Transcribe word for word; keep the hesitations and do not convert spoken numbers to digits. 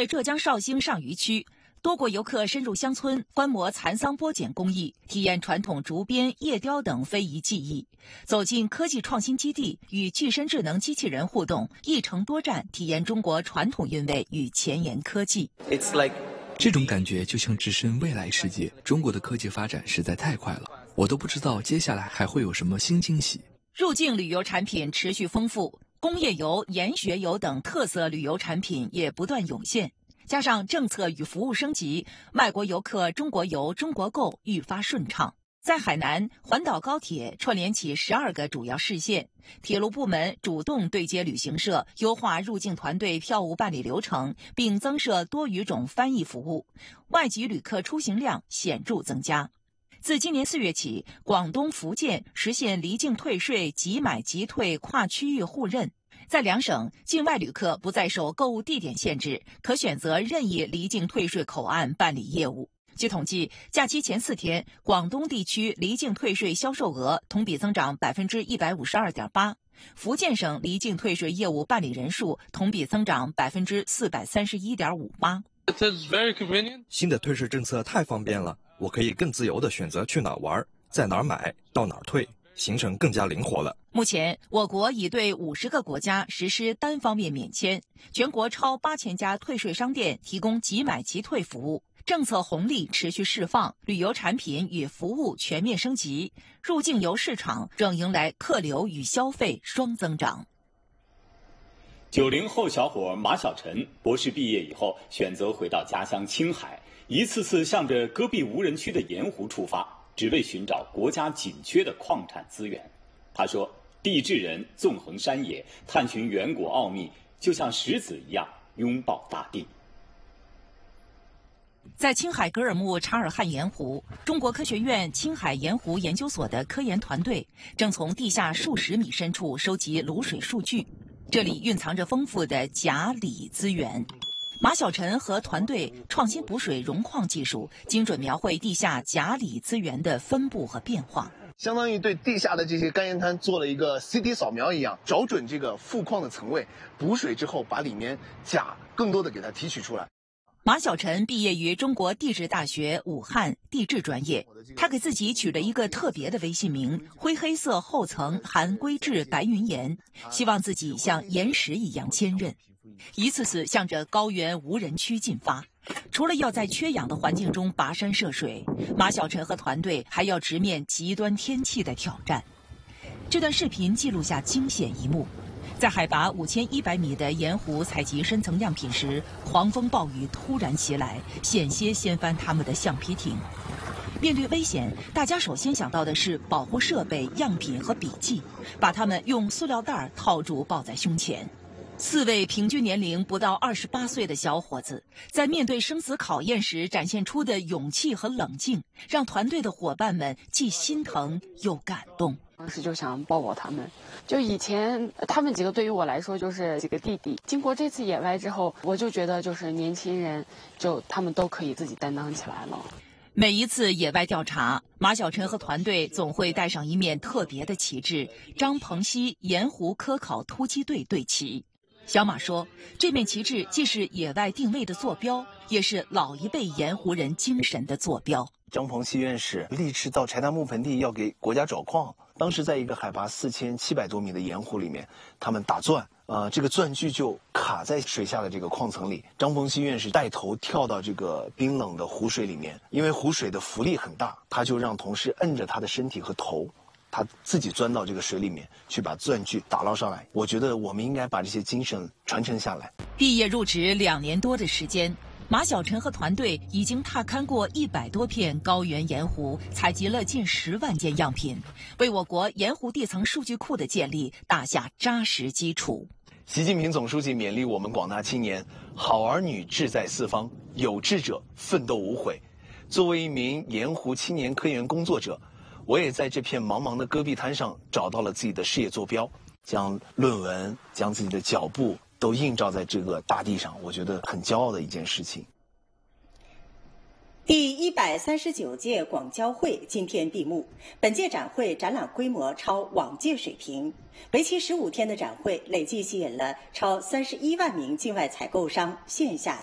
在浙江绍兴上虞区，多国游客深入乡村观摩蚕桑剥茧工艺，体验传统竹编、叶雕等非遗技艺，走进科技创新基地，与具身智能机器人互动，一城多站，体验中国传统韵味与前沿科技。 It's like这种感觉就像置身未来世界，中国的科技发展实在太快了，我都不知道接下来还会有什么新惊喜。 入境旅游产品持续丰富，工业游、研学游等特色旅游产品也不断涌现，加上政策与服务升级，外国游客中国游、中国购愈发顺畅。在海南，环岛高铁串联起十二个主要市县，铁路部门主动对接旅行社，优化入境团队票务办理流程，并增设多语种翻译服务，外籍旅客出行量显著增加。自今年四月起，广东、福建实现离境退税即买即退跨区域互认。在两省，境外旅客不再受购物地点限制，可选择任意离境退税口岸办理业务。据统计，假期前四天，广东地区离境退税销售额同比增长百分之一百五十二点八，福建省离境退税业务办理人数同比增长百分之四百三十一点五八。 新的退税政策太方便了，我可以更自由地选择去哪儿玩，在哪儿买，到哪儿退，行程更加灵活了。 目前，我国已对五十个国家实施单方面免签，全国超八千家退税商店提供即买即退服务。政策红利持续释放，旅游产品与服务全面升级，入境游市场正迎来客流与消费双增长。 九零后小伙马小晨博士毕业以后，选择回到家乡青海，一次次向着戈壁无人区的盐湖出发，只为寻找国家紧缺的矿产资源。他说：“地质人纵横山野，探寻远古奥秘，就像石子一样拥抱大地。” 在青海格尔木察尔汗盐湖，中国科学院青海盐湖研究所的科研团队正从地下数十米深处收集卤水数据，这里蕴藏着丰富的钾锂资源。马小晨和团队创新补水溶矿技术，精准描绘地下钾锂资源的分布和变化， 相当于对地下的这些干盐滩做了一个 C T 扫描一样，找准这个富矿的层位，补水之后把里面钾更多的给它提取出来。 马小晨毕业于中国地质大学武汉地质专业，他给自己取了一个特别的微信名，灰黑色后层含硅质白云岩，希望自己像岩石一样坚韧，一次次向着高原无人区进发。除了要在缺氧的环境中跋山涉水，马小晨和团队还要直面极端天气的挑战。这段视频记录下惊险一幕。在海拔五千一百米的盐湖采集深层样品时，狂风暴雨突然袭来，险些掀翻他们的橡皮艇。面对危险，大家首先想到的是保护设备、样品和笔记，把它们用塑料袋套住抱在胸前。四位平均年龄不到二十八岁的小伙子，在面对生死考验时展现出的勇气和冷静，让团队的伙伴们既心疼又感动。 当时就想抱抱他们，就以前他们几个对于我来说就是几个弟弟。经过这次野外之后，我就觉得就是年轻人，就他们都可以自己担当起来了。 每一次野外调查，马小晨和团队总会带上一面特别的旗帜——张鹏溪盐湖科考突击队队旗。小马说，这面旗帜既是野外定位的坐标，也是老一辈盐湖人精神的坐标。 张鹏溪院士立志到柴达木盆地要给国家找矿，当时在一个海拔四千七百多米的盐湖里面，他们打钻，呃，这个钻具就卡在水下的这个矿层里。张鹏溪院士带头跳到这个冰冷的湖水里面，因为湖水的浮力很大，他就让同事摁着他的身体和头，他自己钻到这个水里面去把钻具打捞上来。我觉得我们应该把这些精神传承下来。 毕业入职两年多的时间，马小晨和团队已经踏勘过一百多片高原盐湖，采集了近十万件样品，为我国盐湖地层数据库的建立打下扎实基础。 习近平总书记勉励我们广大青年：好儿女志在四方，有志者奋斗无悔。作为一名盐湖青年科研工作者，我也在这片茫茫的戈壁滩上找到了自己的事业坐标，将论文、将自己的脚步都映照在这个大地上，我觉得很骄傲的一件事情。 第一百三十九届广交会今天闭幕。本届展会展览规模超往届水平，为期十五天的展会累计吸引了超三十一万名境外采购商线下